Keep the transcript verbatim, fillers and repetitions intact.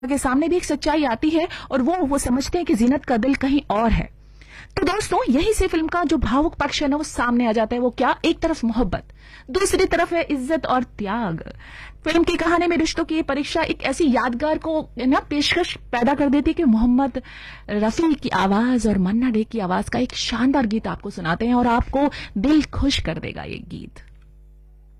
के सामने भी एक सच्चाई आती है और वो वो समझते हैं कि जीनत का दिल कहीं और है। तो दोस्तों यही से फिल्म का जो भावुक पक्ष है ना वो सामने आ जाता है। वो क्या, एक तरफ मोहब्बत, दूसरी तरफ है इज्जत और त्याग। फिल्म की कहानी में रिश्तों की ये परीक्षा एक ऐसी यादगार को ना पेशकश पैदा कर देती है कि मोहम्मद रफी की आवाज और मन्ना डे की आवाज का एक शानदार गीत आपको सुनाते हैं और आपको दिल खुश कर देगा ये गीत।